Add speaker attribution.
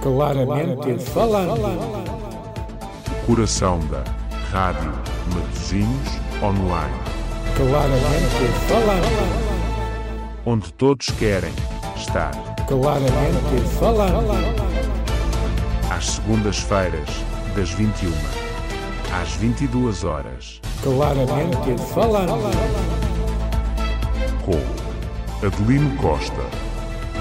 Speaker 1: Claramente falando.
Speaker 2: Coração da Rádio Matosinhos Online.
Speaker 1: Claramente falando.
Speaker 2: Onde todos querem estar.
Speaker 1: Claramente falando.
Speaker 2: Às segundas-feiras, das 21 às 22 horas.
Speaker 1: Claramente falando.
Speaker 2: Com Adelino Costa.